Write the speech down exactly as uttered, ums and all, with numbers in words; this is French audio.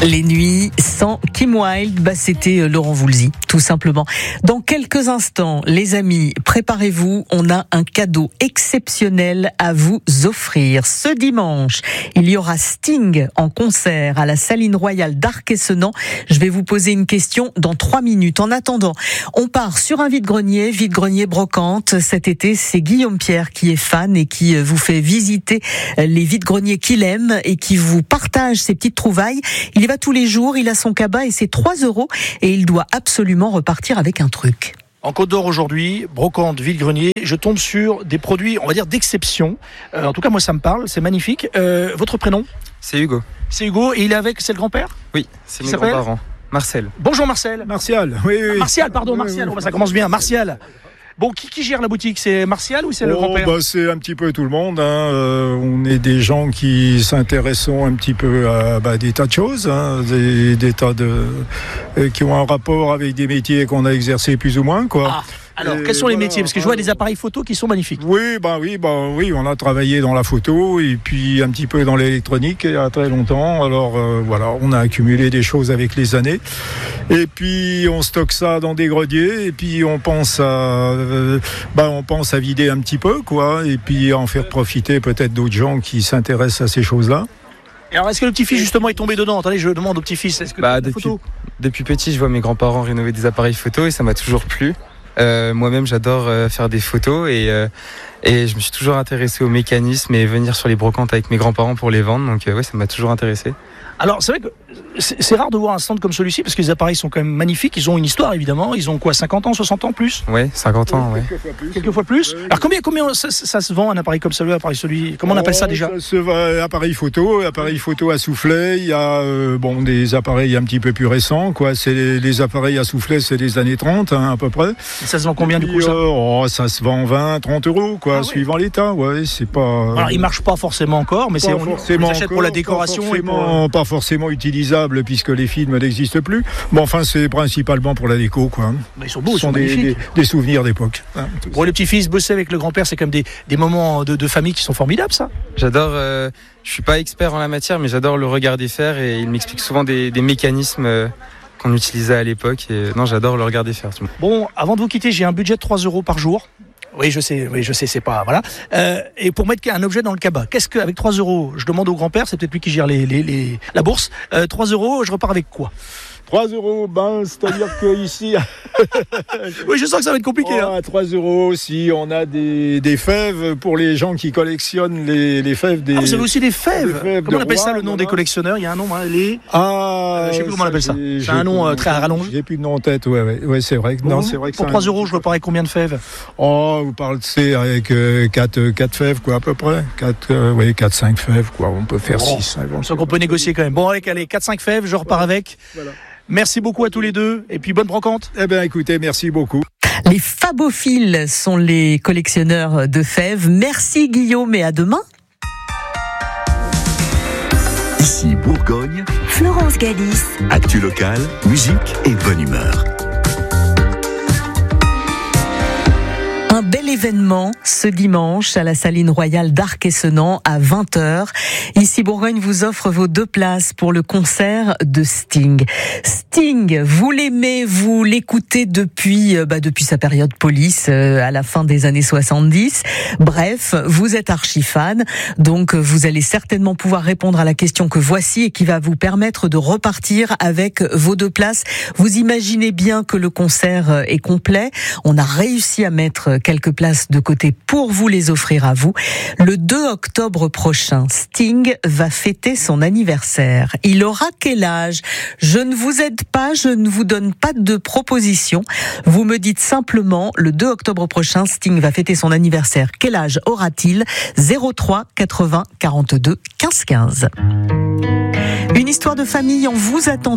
Les nuits sans Kim Wilde, bah c'était Laurent Voulzy, tout simplement. Dans quelques instants, les amis, préparez-vous, on a un cadeau exceptionnel à vous offrir. Ce dimanche, il y aura Sting en concert à la Saline Royale d'Arc-et-Senans. Je vais vous poser une question dans trois minutes. En attendant, on part sur un vide-grenier, vide-grenier brocante. Cet été, c'est Guillaume Pierre qui est fan et qui vous fait visiter les vide-greniers qu'il aime et qui vous partage ses petites trouvailles. Il y va tous les jours, il a son cabas et c'est trois euros et il doit absolument repartir avec un truc. En Côte d'Or aujourd'hui, brocante, vide-grenier, je tombe sur des produits, on va dire, d'exception. Euh, en tout cas, moi, ça me parle, c'est magnifique. Euh, votre prénom ? C'est Hugo. C'est Hugo et il est avec, c'est le grand-père ? Oui, c'est Qui mes s'appelle grands-parents. Marcel. Bonjour Marcel. Martial, oui, oui. Martial, pardon, Martial, oui, oui. ça commence bien, Martial. Bon, qui, qui gère la boutique ? C'est Martial ou c'est le Oh, grand-père ? bah, c'est un petit peu tout le monde. Hein. Euh, on est des gens qui s'intéressent un petit peu à bah, des tas de choses, hein, des, des tas de euh, qui ont un rapport avec des métiers qu'on a exercés plus ou moins, quoi. Ah, alors, Et quels sont les voilà. métiers ? Parce que je vois des appareils photo qui sont magnifiques. Oui, bah oui, bah oui, on a travaillé dans la photo et puis un petit peu dans l'électronique il y a très longtemps. Alors euh, voilà, on a accumulé des choses avec les années. Et puis on stocke ça dans des greniers et puis on pense à, euh, bah on pense à vider un petit peu, quoi, et puis à en faire profiter peut-être d'autres gens qui s'intéressent à ces choses-là. Et alors, est-ce que le petit-fils, justement, est tombé dedans ? Attendez, je demande au petit-fils, est-ce que Bah, la depuis, photo ? depuis petit, je vois mes grands-parents rénover des appareils photo et ça m'a toujours plu. Euh, moi-même, j'adore euh, faire des photos et, euh, et je me suis toujours intéressé au mécanisme et venir sur les brocantes avec mes grands-parents pour les vendre. Donc, euh, ouais, ça m'a toujours intéressé. Alors, c'est vrai que c'est, c'est rare de voir un stand comme celui-ci parce que les appareils sont quand même magnifiques. Ils ont une histoire, évidemment. Ils ont quoi, cinquante ans, soixante ans, plus ? Ouais, cinquante ans, ouais. Quelquefois plus. Alors, combien, combien ça, ça se vend un appareil comme celui-là, appareil celui Comment on appelle ça déjà ? Ça se vend, appareil photo, appareil photo à soufflet. Il y a euh, bon des appareils un petit peu plus récents, quoi. C'est les, les appareils à soufflet, c'est des années trente, hein, à peu près. Et ça se vend combien du coup Puis, ça ? euh, oh, ça se vend vingt, trente euros, quoi, Ah ouais. suivant l'état. Ouais, c'est pas. Alors, ils marchent pas forcément encore, mais Pas c'est on, on forcément les achète pour encore, la décoration pas et pour. forcément, pas forcément utilisable puisque les films n'existent plus. Bon, enfin, c'est principalement pour la déco, quoi. Mais ils sont beaux, Ce ils sont sont des, magnifiques. des, des souvenirs d'époque. Hein, tout Pour le petit-fils, bosser avec le grand-père, c'est comme des, des moments de, de famille qui sont formidables, ça. J'adore, euh, je suis pas expert en la matière, mais j'adore le regarder faire et il m'explique souvent des, des mécanismes euh, qu'on utilisait à l'époque. Et, non, j'adore le regarder faire. Tout. Bon, avant de vous quitter, j'ai un budget de trois euros par jour. Oui, je sais, oui, je sais, c'est pas, voilà. Euh, et pour mettre un objet dans le cabas, qu'est-ce que, avec trois euros, je demande au grand-père, c'est peut-être lui qui gère les, les, les, la bourse, euh, trois euros, je repars avec quoi ? trois euros, ben, c'est-à-dire que ici, Oui, je sens que ça va être compliqué, oh, hein. à trois euros, si on a des, des fèves pour les gens qui collectionnent les, les fèves des. Ah, vous avez aussi des fèves. des fèves Comment on de appelle ça, roi, le nom voilà. des collectionneurs ? Il y a un nom, hein, les. Ah, Euh, je sais plus comment on appelle ça. j'ai- C'est j'ai un nom, plus euh, de très à rallonge. J'ai plus de nom en tête, ouais, ouais, ouais, c'est vrai. que- Non, Bon, c'est vrai que pour c'est trois un- euros, je repars avec combien de fèves ? Oh, vous parlez avec euh, quatre fèves, quoi, à peu près. quatre, euh, oui, quatre cinq fèves, quoi. On peut faire Oh, six. On sent qu'on peut négocier quand même. Bon, allez, allez, quatre cinq fèves, je repars avec. Voilà. Merci beaucoup à tous les deux, et puis bonne brocante. Eh bien, écoutez, merci beaucoup. Les fabophiles sont les collectionneurs de fèves. Merci Guillaume et à demain. Ici Bourgogne, Florence Galis. actu locale, musique et bonne humeur. Un bel événement ce dimanche à la Saline Royale d'Arc-et-Senans à vingt heures. Ici Bourgogne vous offre vos deux places pour le concert de Sting. Sting, vous l'aimez, vous l'écoutez depuis bah, depuis sa période Police euh, à la fin des années soixante-dix. Bref, vous êtes archi fan, donc vous allez certainement pouvoir répondre à la question que voici et qui va vous permettre de repartir avec vos deux places. Vous imaginez bien que le concert est complet. On a réussi à mettre quelques places de côté pour vous les offrir à vous. Le deux octobre prochain, Sting va fêter son anniversaire. Il aura quel âge ? Je ne vous aide pas, je ne vous donne pas de proposition. Vous me dites simplement, le deux octobre prochain, Sting va fêter son anniversaire. Quel âge aura-t-il ? zéro trois quatre-vingts quarante-deux quinze quinze. Une histoire de famille, on vous attend.